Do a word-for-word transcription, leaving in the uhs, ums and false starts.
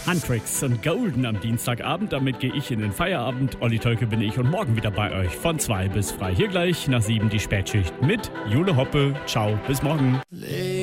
Huntrix und Golden am Dienstagabend. Damit gehe ich in den Feierabend. Olli Tölke bin ich und morgen wieder bei euch von zwei bis frei. Hier gleich nach sieben die Spätschicht mit Jule Hoppe. Ciao, bis morgen.